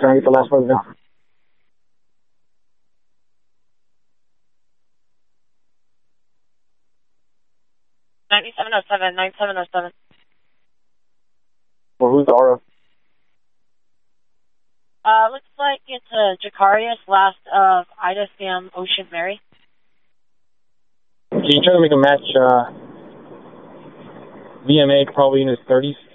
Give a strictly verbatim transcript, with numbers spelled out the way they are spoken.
trying to get the last part down. ninety-seven oh seven, ninety-seven oh seven. Well, who's the R O? Uh, looks like it's uh, Jacarius, last of Ida Sam Ocean Mary. Can you try to make a match, uh, V M A probably in his thirties?